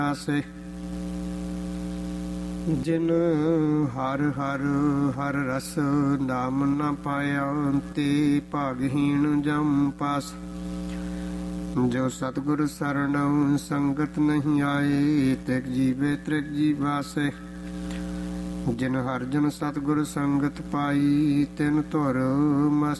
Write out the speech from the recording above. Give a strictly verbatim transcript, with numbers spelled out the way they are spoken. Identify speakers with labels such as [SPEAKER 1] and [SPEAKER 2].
[SPEAKER 1] ਆਸੇ। ਜਿਨ ਹਰ ਹਰ ਹਰ ਰਸ ਨਾਮ ਨ ਪਾਇਆ, ਤੇ ਭਾਗਹੀਣ ਜਮ ਪਾਸ। ਜੋ ਸਤਿਗੁਰ ਸਰਣ ਸੰਗਤ ਨਹੀਂ ਆਏ, ਤਿਕ ਜੀਵੇ ਤ੍ਰਿਕ ਜੀਵਾਸੇ। ਜਿਨ ਹਰ ਜਨ ਸਤਿਗੁਰ ਸੰਗਤ ਪਾਈ, ਤਿਨ ਧੁਰ ਮਸਤ